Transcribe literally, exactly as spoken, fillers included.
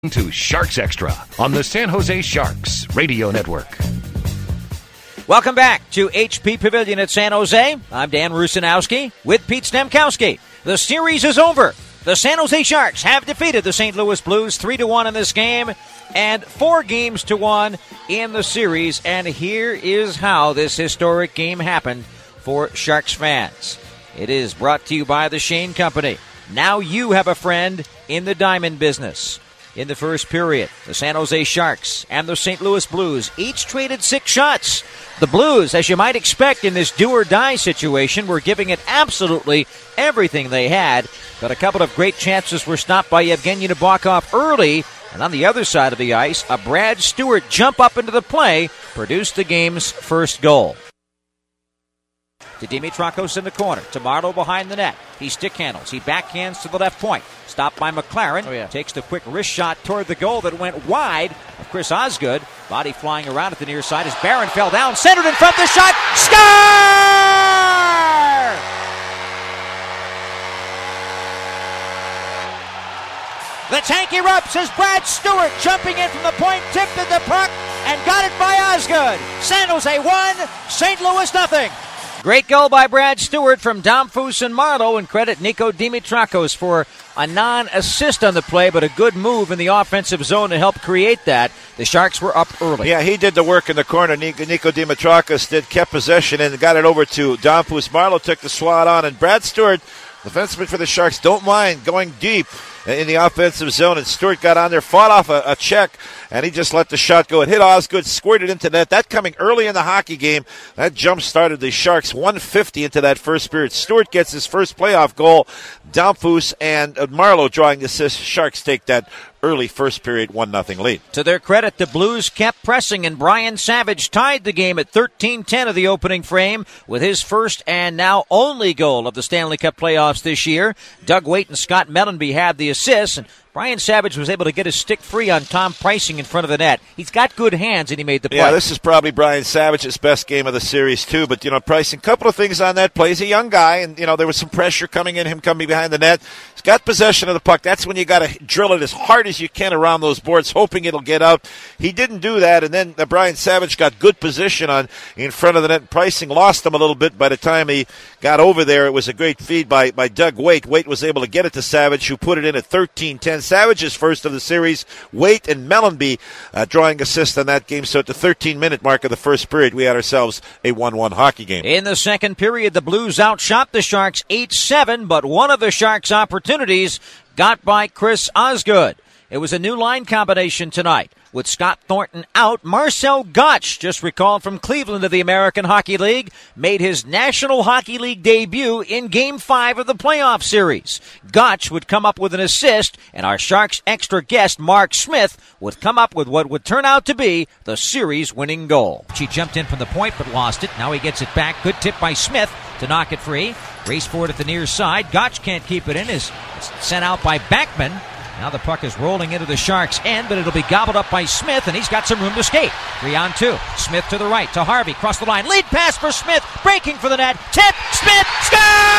To Sharks Extra on the San Jose Sharks Radio Network. Welcome back to H P Pavilion at San Jose. I'm Dan Rusanowski with Pete Stemkowski. The series is over. The San Jose Sharks have defeated the Saint Louis Blues three to one in this game and four games to one in the series. And here is how this historic game happened for Sharks fans. It is brought to you by the Shane Company. Now you have a friend in the diamond business. In the first period, the San Jose Sharks and the Saint Louis Blues each traded six shots. The Blues, as you might expect in this do-or-die situation, were giving it absolutely everything they had, but a couple of great chances were stopped by Evgeny Nabokov early, and on the other side of the ice, a Brad Stewart jump up into the play produced the game's first goal. To Dimitrakos in the corner, to Marleau behind the net. He stick handles, he backhands to the left point. Stopped by McLaren, oh, yeah. Takes the quick wrist shot toward the goal that went wide of Chris Osgood. Body flying around at the near side as Barron fell down, centered in front, the shot, score! The tank erupts as Brad Stewart jumping in from the point, tipped at the puck, and got it by Osgood. San Jose one, Saint Louis nothing. Great goal by Brad Stewart from Domfus and Marleau, and credit Nico Dimitrakos for a non-assist on the play, but a good move in the offensive zone to help create that. The Sharks were up early. Yeah, he did the work in the corner. Nico, Nico Dimitrakos did, kept possession and got it over to Domfus. Marleau took the swat on, and Brad Stewart, defenseman for the Sharks, don't mind going deep in the offensive zone, and Stewart got on there, fought off a, a check, and he just let the shot go. It hit Osgood, squirted into net. That coming early in the hockey game, that jump started the Sharks one fifty into that first period. Stewart gets his first playoff goal. Domfus and Marleau drawing the assist. Sharks take that early first period one nothing lead. To their credit, the Blues kept pressing, and Brian Savage tied the game at thirteen ten of the opening frame with his first and now only goal of the Stanley Cup playoffs this year. Doug Weight and Scott Mellenby had the assists, and Brian Savage was able to get his stick free on Tom Preissing in front of the net. He's got good hands, and he made the play. Yeah, this is probably Brian Savage's best game of the series, too. But, you know, Preissing, a couple of things on that play. He's a young guy, and, you know, there was some pressure coming in, him coming behind the net. He's got possession of the puck. That's when you got to drill it as hard as you can around those boards, hoping it'll get out. He didn't do that, and then uh, Brian Savage got good position on in front of the net. Preissing lost him a little bit by the time he got over there. It was a great feed by, by Doug Weight. Weight was able to get it to Savage, who put it in at thirteen ten. Savage's first of the series. Weight and Mellenby uh, drawing assist on that game. So at the thirteen-minute mark of the first period, we had ourselves a one one hockey game. In the second period, the Blues outshot the Sharks eight seven, but one of the Sharks' opportunities got by Chris Osgood. It was a new line combination tonight. With Scott Thornton out, Marcel Gottsch, just recalled from Cleveland of the American Hockey League, made his National Hockey League debut in Game five of the playoff series. Gottsch would come up with an assist, and our Sharks extra guest, Mark Smith, would come up with what would turn out to be the series-winning goal. She jumped in from the point but lost it. Now he gets it back. Good tip by Smith to knock it free. Race for it at the near side. Gottsch can't keep it in. It's sent out by Backman. Now the puck is rolling into the Sharks' end, but it'll be gobbled up by Smith, and he's got some room to skate. Three on two. Smith to the right, to Harvey. Cross the line. Lead pass for Smith. Breaking for the net. Tip. Smith. Score!